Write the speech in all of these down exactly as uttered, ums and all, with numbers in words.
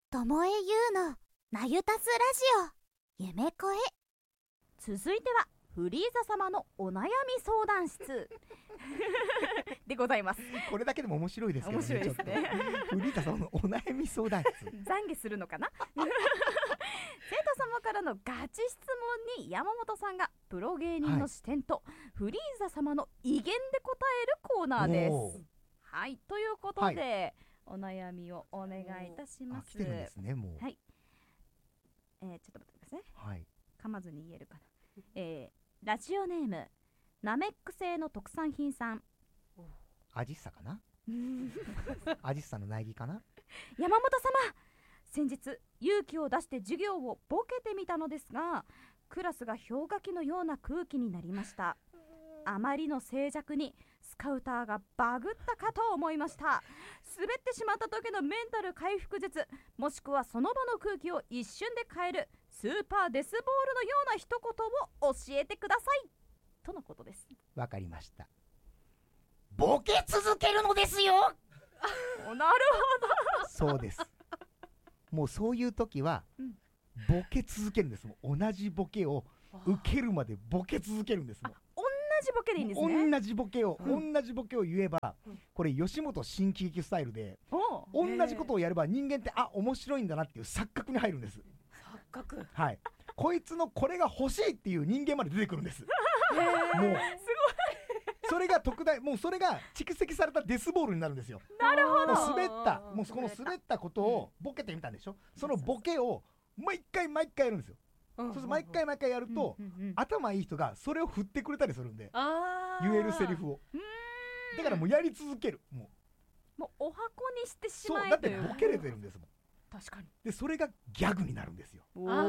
ともえゆうのなゆたすラジオ夢声。 続いてはフリーザ様のお悩み相談室でございます。 これだけでも面白いですけどね。 面白いですね。 ちょっとフリーザ様のお悩み相談室懺悔するのかな生徒様からのガチ質問に山本さんがプロ芸人の視点と、はい、フリーザ様の威厳で答えるコーナーです。はい、ということで、はい、お悩みをお願いいたします。 来てるんですね、もう。 はい、えー、ちょっと待ってくださいね。 はい、 噛まずに言えるかな。えー、ラジオネームナメック製の特産品さん。 アジッサかなアジッサの苗木かな。 山本様、先日勇気を出して授業をボケてみたのですが、クラスが氷河期のような空気になりました。あまりの静寂にスカウターがバグったかと思いました。滑ってしまった時のメンタル回復術、もしくはその場の空気を一瞬で変えるスーパーデスボールのような一言を教えてくださいとのことです。 わかりました。ボケ続けるのですよおなるほど。 そうです。もうそういう時は、うん、ボケ続けるんです。もう同じボケを受けるまでボケ続けるんです。もう同じボケでいいんですね。 同じボケを、うん、同じボケを言えば、うん、これ吉本新喜劇スタイルで、うん、同じことをやれば人間ってあ面白いんだなっていう錯覚に入るんです。 錯覚。 はい。こいつのこれが欲しいっていう人間まで出てくるんです。もうすごい。 それが特大、もうそれが蓄積されたデスボールになるんですよ。 なるほど。 もう滑った、もうこの滑ったことをボケてみたんでしょ。そのボケを毎回毎回やるんですよ。そうすると毎回毎回やると、うんうんうん、頭いい人がそれを振ってくれたりするんで、言えるセリフを。だからもうやり続ける。もう、もうお箱にしてしまえ。 そうだってボケれてるんですもん。 確かに。 でそれがギャグになるんですよ。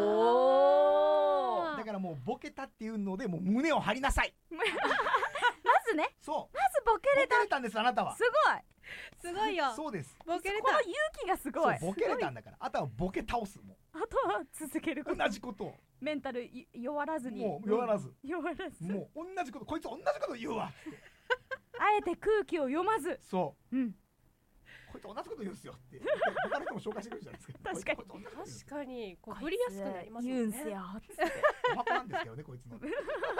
おだからもうボケたっていうのでもう胸を張りなさい。 まずね。 そう。 まずボケれた。 ボケれたんですあなたは。 すごい。 すごいよ。 そうです。 ボケれた。 この勇気がすごい。 そうボケれたんだから。あとはボケ倒すもん。 あとは続けること。 同じことを。 メンタル弱らずに。 もう弱らず。 弱らず。 もう同じこと。こいつ同じこと言うわ。 あえて空気を読まず。 そう。 うん。 こいつ同じこと言うんすよって他の人も紹介してくるじゃないですか。 確かに確かにこう振りやすくなりますよね。 言うんすよっつってお箱なんですけどねこいつの。 確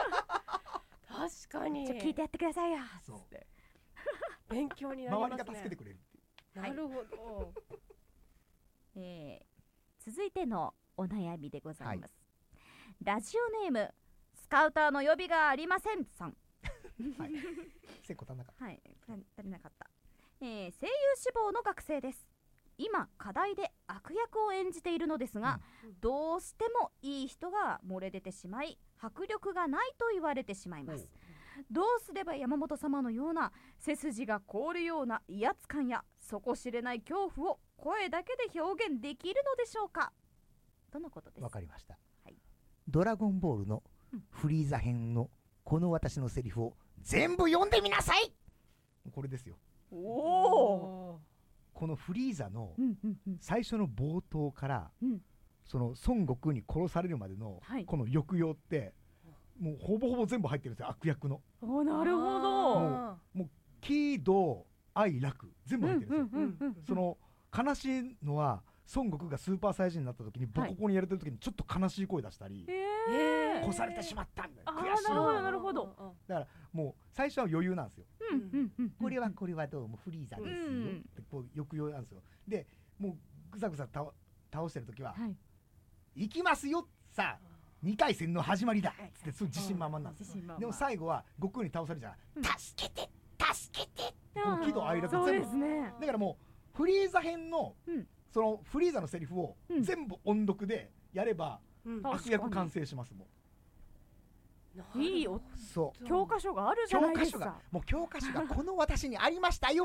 かに。 ちょっと聞いてやってくださいよ。 そう。 勉強になりますね。 周りが助けてくれるっていう。 なるほど。 えー、続いてのお悩みでございます。ラジオネームスカウターの予備がありませんさん。 はい。せっこ足んなかった。 はい。足りなかった。えー、声優志望の学生です。今課題で悪役を演じているのですが、うん、どうしてもいい人が漏れ出てしまい迫力がないと言われてしまいます。どうすれば山本様のような背筋が凍るような威圧感や底知れない恐怖を声だけで表現できるのでしょうかとのことです。 わかりました、 はい、 ドラゴンボールのフリーザ編のこの私のセリフを全部読んでみなさい。これですよ。 おお。 このフリーザの最初の冒頭から、うん、その孫悟空に殺されるまでのこの抑揚ってもうほぼほぼ全部入ってるんですよ。悪役の。 おなるほど。 もう、もう喜怒哀楽全部入ってるんですよ。その悲しいのは孫悟空がスーパーサイヤ人になった時にボコボコにやられてる時にちょっと悲しい声出したり、はい、越されてしまったみたいな悔しい。 なるほどなるほど。 だからもう最初は余裕なんですよ。これはこれはどうもフリーザですよってこう抑揚なんですよ。でもうぐさぐさ倒してる時は、はい、行きますよさあにかい戦の始まりだっつってすごい自信満々なんですよ。でも最後は悟空に倒されちゃう、助けて助けてこの喜怒哀楽全部、ね、だからもうフリーザ編の、うん、そのフリーザのセリフを全部音読でやれば、うん、悪役完成しますもん。 いいよ。 そう教科書があるじゃないですか。 教科書がもう教科書がこの私にありましたよ。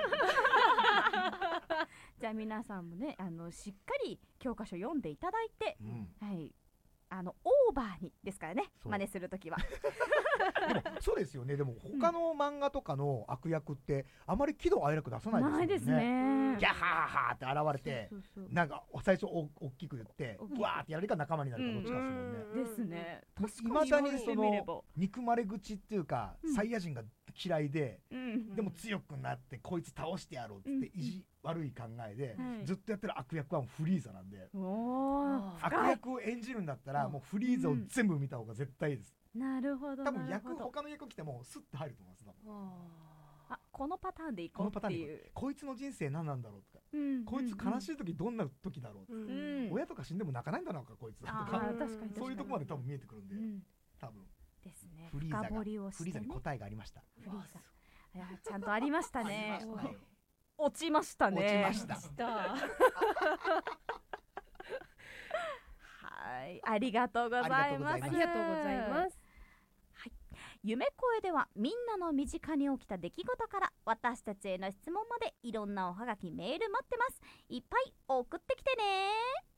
じゃあ皆さんもねあのしっかり教科書読んでいただいて、うん、はいあのオーバーにですからね真似するときは。 でもそうですよね。でも他の漫画とかの悪役ってあまり喜怒哀楽出さないですよね。 ないですね。 ギャハーハーって現れてそうそうそうなんか最初お大きく言ってうわーってやるか仲間になるかどっちかですもんね。 うん、ですね。 いまだにその憎まれ口っていうか、うん、サイヤ人が嫌いで、うん、でも強くなってこいつ倒してやろうっつっていじ、 悪い考えで、 はいずっとやってる悪役はもうフリーザなんで、 おー悪深い。 役を演じるんだったらもうフリーザを全部見た方が絶対いいです、 なるほど多分なるほど。 役他の役来てもスッと入ると思います。多分あ、このパターンでいこうこのパターンでっていう。 こいつの人生何なんだろうとか、 うんこいつ悲しい。 い時どんな時だろうとか、 うん。 親とか死んでも泣かないんだろうかこいつとあーか、 確かに確かに。 そういうとこまで多分見えてくるんで、 うん多分ですね。 フリーザが深掘りをしてね。 フリーザに答えがありました。 フリーザ。いやちゃんとありましたねあり。ましたよ落ちましたね。 落ちましたしたはい、ありがとうございます。 あありがとうございます。 夢声ではみんなの身近に起きた出来事から私たちへの質問までいろんなおはがきメール待ってます。いっぱい送ってきてね。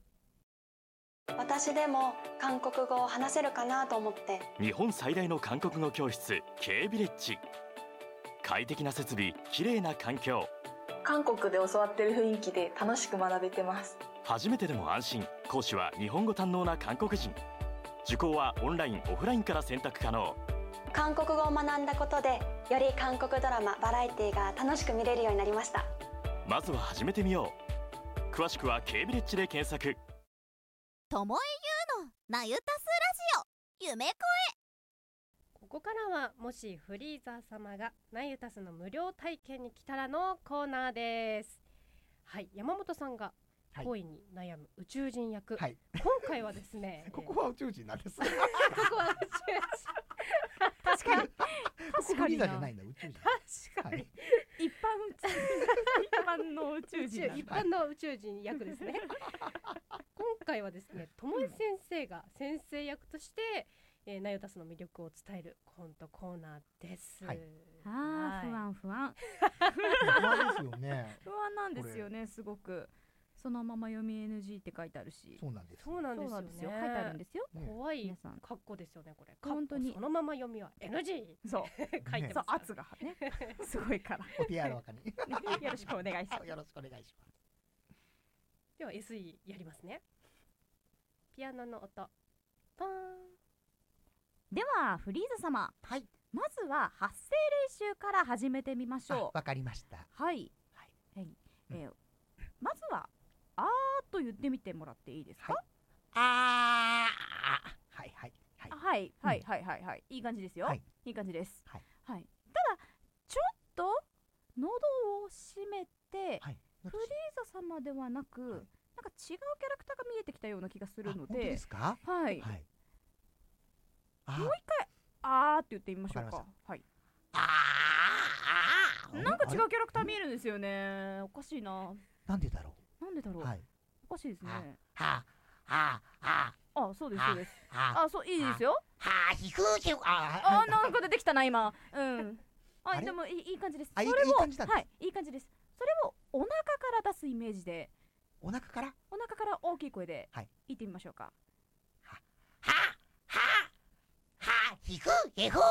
私でも韓国語を話せるかなと思って。 日本最大の韓国語教室 K ビレッジ。快適な設備、きれいな環境、 韓国で教わってる雰囲気で楽しく学べてます。 初めてでも安心。講師は日本語堪能な韓国人。受講はオンラインオフラインから選択可能。 韓国語を学んだことでより韓国ドラマバラエティが楽しく見れるようになりました。 まずは始めてみよう。詳しくは K ビレッジで検索。 ともえゆうのなゆたすラジオ夢声。 ここからはもしフリーザー様がナユタスの無料体験に来たらのコーナーです。はい、山本さんがはい恋に悩む宇宙人役、 はい今回はですねここは宇宙人なんです。こここは宇宙確かにこフリーザじゃないんだ宇宙人。 人確かに、 はい一般宇宙一般の宇宙宇宙人なんだ。 一般の宇宙人役ですね今回はですね、ともえ先生が先生役として、えー、ナユタスの魅力を伝えるコントコーナーです。 はいあー、不はい安不安不安ですよね。 不安なんですよね。すごくそのまま読み エヌジー って書いてあるし。 そうなんです。 そうなんですよね。 そうなんですよ。書いてあるんですよ。 ね怖い皆さん格好ですよねこれ。 本当にかっこそのまま読みは エヌジーそう。そう書いてます、 圧がねすごいから。 お手柔らかに。 よろしくお願いします。 よろしくお願いします。 では エスイー やりますね。ピアノの音ポーン。 ではフリーザ様、 はい。 まずは発声練習から始めてみましあょう。 わかりました。 はい、 はいはいうんえーまずはあーと言ってみてもらっていいですか？ はいあーはいはいはいあはいはいはいはいはい、いい感じですよ。 はいいい感じです。 はいはい。ただちょっと喉を閉めて、 はい。 フリーザ様ではなく、 はいなんか違うキャラクターが見えてきたような気がするのあ本当で、 ですか？ はい。 はい。あもう一回あーって言ってみましょうか。 わかはい。 あーなんか違あれうキャラクター見えるんですよね。おかしいな。 なんでだろなんでだろう。 う。はい。 おかしいですね。 はははあ、そうですそうです。 はあ、そういいですよ。 はひふひふああ、なんか出てきたな今。うん。あ、 あれでもいいいい感じです。 あいいそれをいい感じなんですはい、いい感じです。それをお腹から出すイメージで、 お腹からお腹から大きい声ではい言ってみましょうか。 はははひふひふ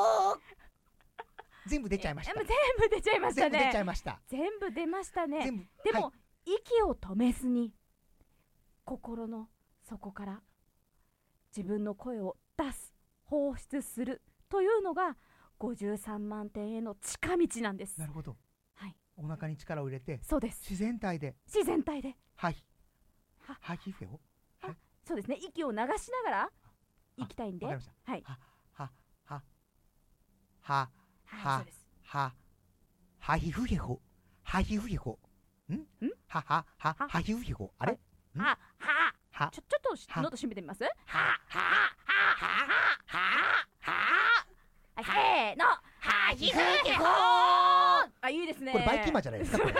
全部出ちゃいましたえ。全部出ちゃいました全部出ちゃね。 いました。 全部出ましたね。 全部でも、 はい息を止めずに心の底から自分の声を出す、放出するというのがごじゅうさんまんてんへの近道なんです。 なるほど。 はい、 お腹に力を入れてそうです。 自然体で自然体で、 はいははひふをそうですね。息を流しながら行きたいんで、 わかはい、 りました。 はい、 はははははそうです。 ははひふへほはひふへほんんはははははひふへほあれんは、は、 はちょちょっとしは喉閉めてみます？ ははははははい、せーの、 はひふへほあ、いいですね。 これバイキンマンじゃないですかこれ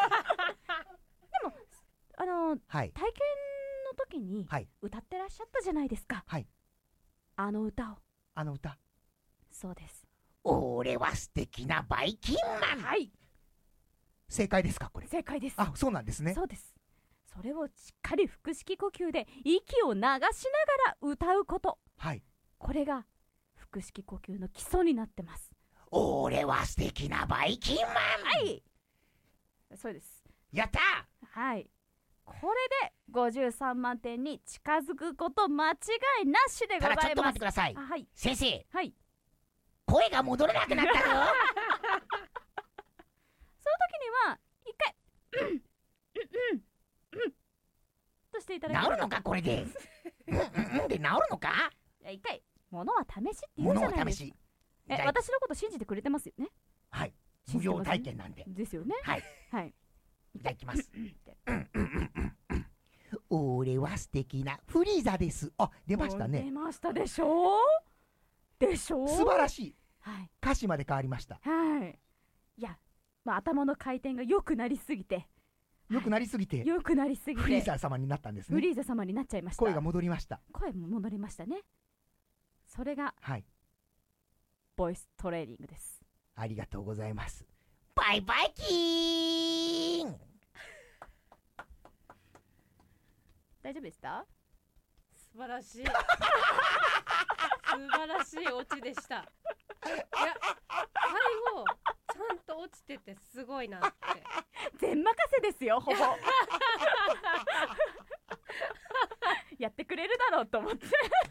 あのはい体験の時にはい歌ってらっしゃったじゃないですか。 はいあの歌を。 あの歌そうです。 俺は素敵なバイキンマンはい、 正解ですかこれ正解です。 あそうなんですねそうです。それをしっかり腹式呼吸で息を流しながら歌うこと。 はいこれが腹式呼吸の基礎になってます。 俺は素敵なバイキンマンはい。そうです。 やったはい。これでごじゅうさんまんてんに近づくこと間違いなしでございます。 ただちょっと待ってくださいあ、はい先生はい。 声が戻らなくなったぞその時には一回としていただけ治るのかこれでうんうんうんで治るのか。 いや一回物は試しって言うじゃないですか。え私のこと信じてくれてますよね。 はい、無料体験なんでですよね。 はいはい、 じゃあいきます俺は素敵なフリーザです。あ、出ましたね。 出ましたでしょうでしょう。 素晴らしい、 はい、 歌詞まで変わりました。 はい、いや、まあ、頭の回転が良くなりすぎて良くなりすぎて、 良くなりすぎてフリーザ様になったんですね。 フリーザ様になっちゃいました。 声が戻りました。 声も戻りましたね。それが、 はい、 ボイストレーニングです。 ありがとうございます。バイバイキーン大丈夫でした？ 素晴らしい素晴らしいオチでした。いや最後ちゃんと落ちててすごいなって。 全任せですよ、ほぼやってくれるだろうと思って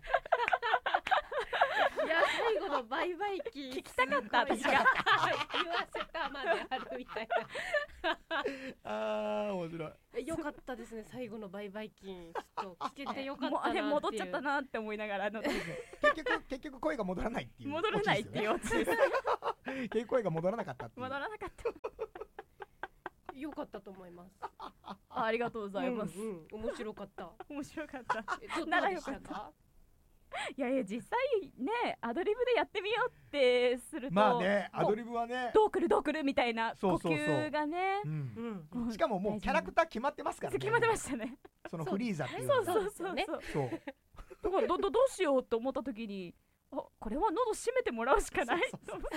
いや最後のバイバイキー聞きたかった私が言わせたまであるみたいなあー面白い。よかったですね、最後のバイバイキーちょっと聞けてよかったなもうあれ戻っちゃったななって思いながらの結局結局声が戻らないっていう戻らないっていうオチです結局声が戻らなかったっていう。 戻らなかったよかったと思います。 あ, ありがとうございます、 うんうん、面白かった面白かったどならよかった。いやいや実際ねアドリブでやってみようってするとまあねアドリブはねどうくるどうくるみたいな呼そうそうそう吸がねうんうん、しかももうキャラクター決まってますからね。 決まってましたね。 そのフリーザっていうそうそうそうそうねそうだからどどどうしようと思った時にあこれは喉閉めてもらうしかないと思って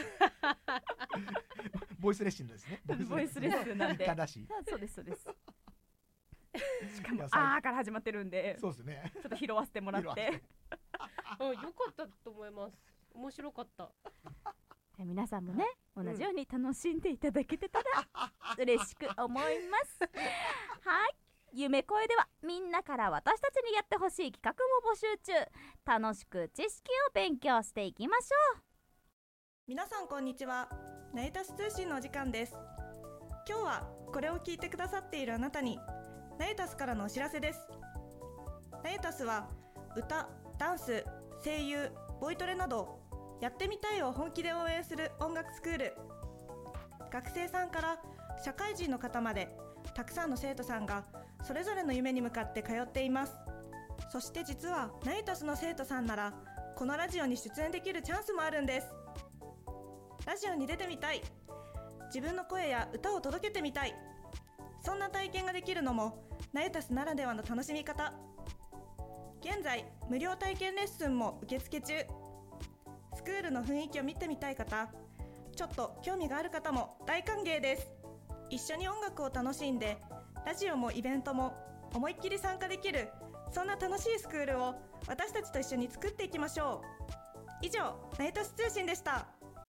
ボイスレッスンですね。 ボイスレッスンなんで正しい。 そうですそうです。しかもあーから始まってるんでそうですね。 ちょっと拾わせてもらってうん、よかったと思います。面白かった。 皆さんもね、同じように楽しんでいただけてたら嬉しく思いますはい、夢声ではみんなから私たちにやってほしい企画も募集中。楽しく知識を勉強していきましょう。 皆さんこんにちは。ナイタス通信のお時間です。今日はこれを聞いてくださっているあなたにナイタスからのお知らせです。ナイタスは歌、ダンス、声優、ボイトレなどやってみたいを本気で応援する音楽スクール。学生さんから社会人の方までたくさんの生徒さんがそれぞれの夢に向かって通っています。そして実はナイタスの生徒さんならこのラジオに出演できるチャンスもあるんです。ラジオに出てみたい、自分の声や歌を届けてみたい、そんな体験ができるのもナイタスならではの楽しみ方。現在無料体験レッスンも受付中。スクールの雰囲気を見てみたい方、ちょっと興味がある方も大歓迎です。一緒に音楽を楽しんでラジオもイベントも思いっきり参加できる、そんな楽しいスクールを私たちと一緒に作っていきましょう。以上、ナイタス通信でした。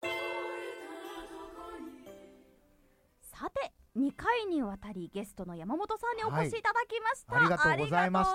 さてにかいにわたりゲストの山本さんにお越しいただきました、 はい、ありがとうございました。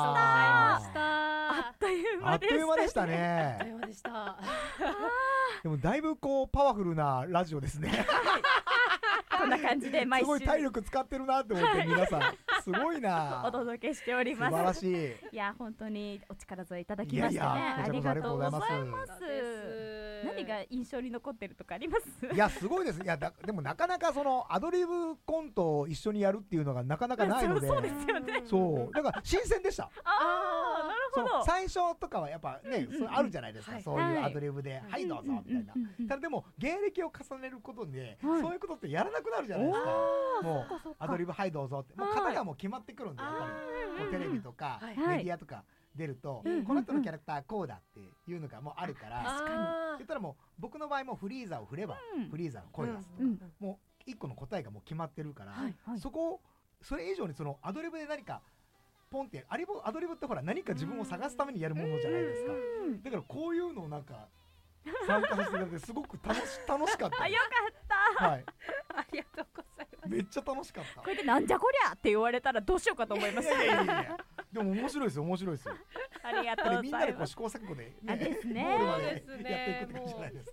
あっという間でしたね。あっという間でしたね。 あっという間でしたでもだいぶこうパワフルなラジオですねこんな感じで毎週すごい体力使ってるなって思って皆さんすごいなお届けしております。 素晴らしい。 いや本当にお力添えいただきましてね、 いやいやありがとうございます。 す。 何が印象に残ってるとかあります？ いやすごいです。いやだでもなかなかそのアドリブコントを一緒にやるっていうのがなかなかないので、 そうですよね。 そうだから新鮮でした。 ああなるほど。 最初とかはやっぱね、それあるじゃないですか、そういうアドリブで、はいどうぞみたいな。ただでも芸歴を重ねることで、そういうことってやらなくなるじゃないですか。もうアドリブはいどうぞって、もう型がもう決まってくるんで、やっぱりもうテレビとかメディアとか出ると、この人のキャラクターこうだっていうのがもうあるから、言ったらもう僕の場合もフリーザを振ればフリーザの声です。もう一個の答えがもう決まってるから、そこをそれ以上にそのアドリブで何かポンってアドリブアドリブってほら何か自分を探すためにやるものじゃないですか。だからこういうのをなんか参加させていただいてすごく楽し楽しかったです。 あよかった。 はい。 ありがとうございます。 めっちゃ楽しかった。 これでなんじゃこりゃって言われたらどうしようかと思いました。 いやいやいやでも面白いですよ面白いですよ。 ありがとうございます。 みんなでこう試行錯誤でね、 ですね。 ゴールまでやっていくって感じじゃないですか。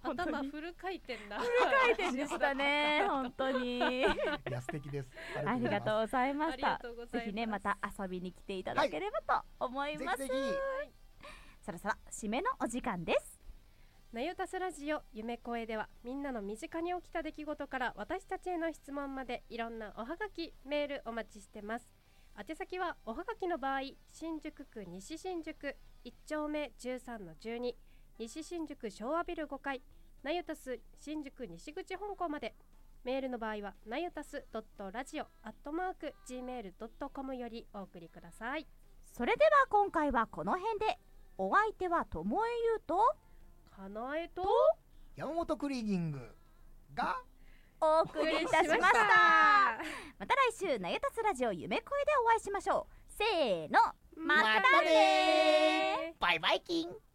頭フル回転だ。 フル回転でしたね本当に。いや素敵です。 ありがとうございました。 ぜひねまた遊びに来ていただければと思います。 ぜひぜひ。 そろそろ締めのお時間です。 なゆたすラジオ夢声ではみんなの身近に起きた出来事から私たちへの質問までいろんなおはがきメールお待ちしてます。宛先はおはがきの場合新宿区西新宿いち丁目 じゅうさんのじゅうに 西新宿昭和ビルごかいなゆたす新宿西口本校まで。メールの場合はなゆたす ラジオ アットマーク ジーメール ドットコム よりお送りください。 それでは今回はこの辺で。お相手はともえゆうとかなえと山本クリーニングがお送りいたしました。また来週なゆたすラジオ夢声でお会いしましょう。せーの、またねー。 バイバイキン。